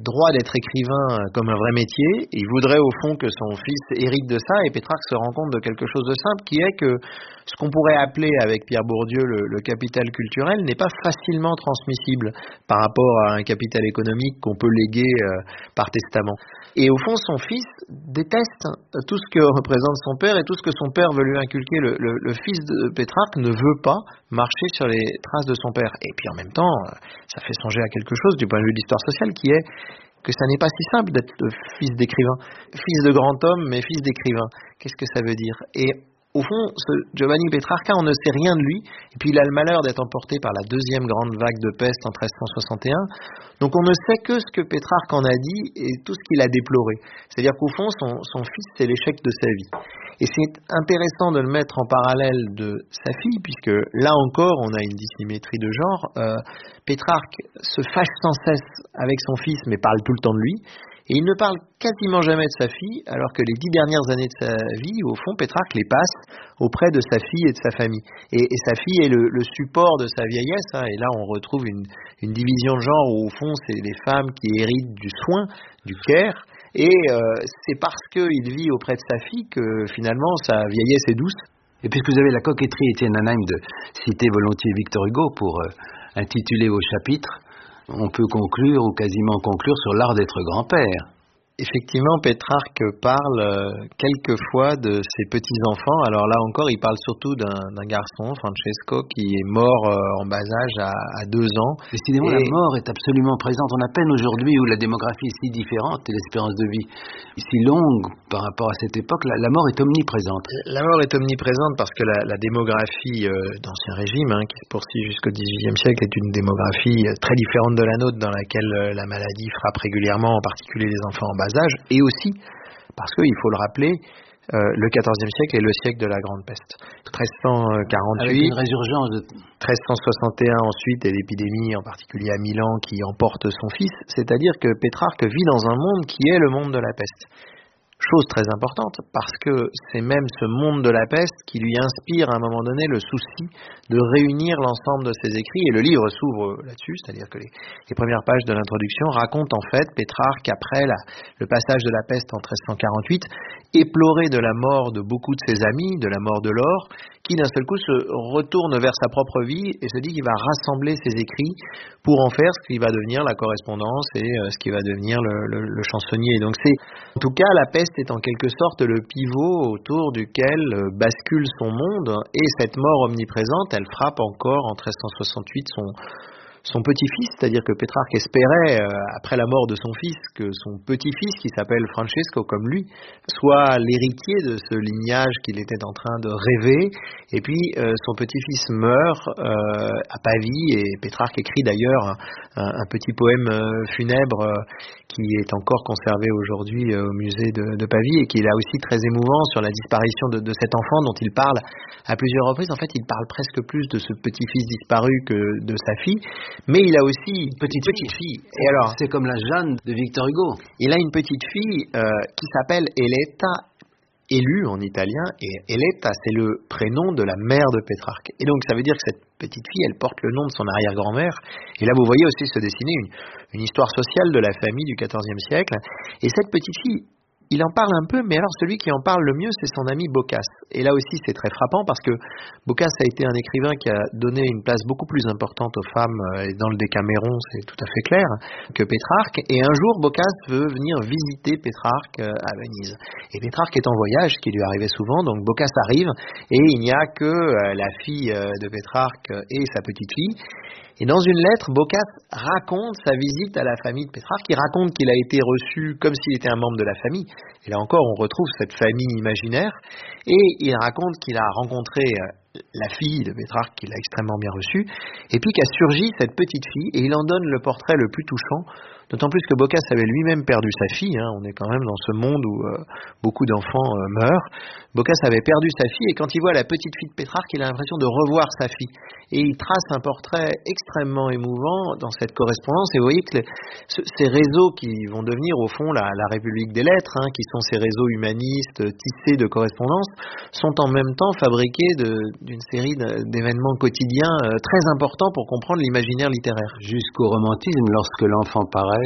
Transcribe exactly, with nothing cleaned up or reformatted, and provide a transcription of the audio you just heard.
droit d'être écrivain comme un vrai métier. Il voudrait au fond que son fils hérite de ça, et Pétrarque se rend compte de quelque chose de simple, qui est que ce qu'on pourrait appeler avec Pierre Bourdieu le, le capital culturel n'est pas facilement transmissible par rapport à un capital économique qu'on peut léguer euh, par testament. Et au fond, son fils déteste tout ce que représente son père et tout ce que son père veut lui inculquer. Le, le, le fils de Pétrarque ne veut pas marcher sur les traces de son père. Et puis en même temps, ça fait songer à quelque chose du point de vue de l'histoire sociale, qui est que ça n'est pas si simple d'être fils d'écrivain. Fils de grand homme, mais fils d'écrivain. Qu'est-ce que ça veut dire ? Et au fond, ce Giovanni Petrarca, on ne sait rien de lui, et puis il a le malheur d'être emporté par la deuxième grande vague de peste en treize cent soixante et un, donc on ne sait que ce que Pétrarque en a dit et tout ce qu'il a déploré. C'est-à-dire qu'au fond, son, son fils, c'est l'échec de sa vie. Et c'est intéressant de le mettre en parallèle de sa fille, puisque là encore, on a une dissymétrie de genre. Euh, Pétrarque se fâche sans cesse avec son fils, mais parle tout le temps de lui. Et il ne parle quasiment jamais de sa fille, alors que les dix dernières années de sa vie, au fond, Pétrarque les passe auprès de sa fille et de sa famille. Et, et sa fille est le, le support de sa vieillesse, hein, et là on retrouve une, une division de genre où, au fond, c'est les femmes qui héritent du soin, du care, et euh, c'est parce qu'il vit auprès de sa fille que, finalement, sa vieillesse est douce. Et puisque vous avez la coquetterie, Étienne Anaïm, de citer volontiers Victor Hugo pour euh, intituler vos chapitres, on peut conclure ou quasiment conclure sur l'art d'être grand-père. Effectivement, Pétrarque parle euh, quelquefois de ses petits-enfants. Alors là encore, il parle surtout d'un, d'un garçon, Francesco, qui est mort euh, en bas âge à, à deux ans. Décidément, et... la mort est absolument présente. On a peine aujourd'hui où la démographie est si différente et l'espérance de vie si longue par rapport à cette époque, la, la mort est omniprésente. La mort est omniprésente parce que la, la démographie euh, d'Ancien Régime, hein, qui se poursuit jusqu'au dix-huitième siècle, est une démographie très différente de la nôtre, dans laquelle euh, la maladie frappe régulièrement, en particulier les enfants en bas âge, et aussi parce qu'il faut le rappeler, euh, le quatorzième siècle est le siècle de la Grande Peste. treize cent quarante-huit, avec une résurgence de... treize cent soixante et un ensuite, et l'épidémie en particulier à Milan qui emporte son fils, c'est-à-dire que Pétrarque vit dans un monde qui est le monde de la peste. Chose très importante, parce que c'est même ce monde de la peste qui lui inspire à un moment donné le souci de réunir l'ensemble de ses écrits, et le livre s'ouvre là-dessus, c'est-à-dire que les, les premières pages de l'introduction racontent en fait Pétrarque, après la, le passage de la peste en treize cent quarante-huit, éploré de la mort de beaucoup de ses amis, de la mort de Laure, qui d'un seul coup se retourne vers sa propre vie et se dit qu'il va rassembler ses écrits pour en faire ce qui va devenir la correspondance et euh, ce qui va devenir le, le, le chansonnier. Donc c'est, en tout cas, la peste est en quelque sorte le pivot autour duquel euh, bascule son monde, et cette mort omniprésente, elle frappe encore en treize cent soixante-huit son son petit-fils, c'est-à-dire que Pétrarque espérait, euh, après la mort de son fils, que son petit-fils, qui s'appelle Francesco comme lui, soit l'héritier de ce lignage qu'il était en train de rêver, et puis euh, son petit-fils meurt euh, à Pavie, et Pétrarque écrit d'ailleurs un, un, un petit poème euh, funèbre euh, qui est encore conservé aujourd'hui euh, au musée de, de Pavie, et qui est là aussi très émouvant sur la disparition de, de cet enfant dont il parle à plusieurs reprises. En fait, il parle presque plus de ce petit-fils disparu que de sa fille. Mais il a aussi une petite, petite fille. Et alors, c'est comme la Jeanne de Victor Hugo. Il a une petite fille euh, qui s'appelle Eletta, élue en italien, et Eletta, c'est le prénom de la mère de Pétrarque. Et donc, ça veut dire que cette petite fille, elle porte le nom de son arrière-grand-mère. Et là, vous voyez aussi se dessiner une, une histoire sociale de la famille du quatorzième siècle. Et cette petite fille, il en parle un peu, mais alors celui qui en parle le mieux, c'est son ami Boccace. Et là aussi, c'est très frappant parce que Boccace a été un écrivain qui a donné une place beaucoup plus importante aux femmes, et dans le Décaméron, c'est tout à fait clair, que Pétrarque. Et un jour, Boccace veut venir visiter Pétrarque à Venise. Et Pétrarque est en voyage, ce qui lui arrivait souvent, donc Boccace arrive, et il n'y a que la fille de Pétrarque et sa petite fille. Et dans une lettre, Boccace raconte sa visite à la famille de Pétrarque. Il raconte qu'il a été reçu comme s'il était un membre de la famille. Et là encore, on retrouve cette famille imaginaire. Et il raconte qu'il a rencontré la fille de Pétrarque, qu'il a extrêmement bien reçue, et puis qu'a surgi cette petite fille, et il en donne le portrait le plus touchant, d'autant plus que Boccace avait lui-même perdu sa fille, hein, on est quand même dans ce monde où euh, beaucoup d'enfants euh, meurent. Boccace avait perdu sa fille, et quand il voit la petite fille de Pétrarque, il a l'impression de revoir sa fille, et il trace un portrait extrêmement émouvant dans cette correspondance. Et vous voyez que les, ce, ces réseaux qui vont devenir au fond la, la République des lettres, hein, qui sont ces réseaux humanistes tissés de correspondance, sont en même temps fabriqués de, d'une série d'événements quotidiens euh, très importants pour comprendre l'imaginaire littéraire. Jusqu'au romantisme, lorsque l'enfant paraît,